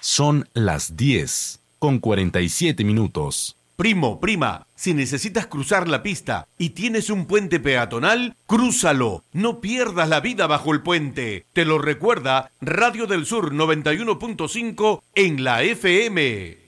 Son las 10:47. Primo, prima, si necesitas cruzar la pista y tienes un puente peatonal, crúzalo. No pierdas la vida bajo el puente. Te lo recuerda Radio del Sur 91.5 en la FM.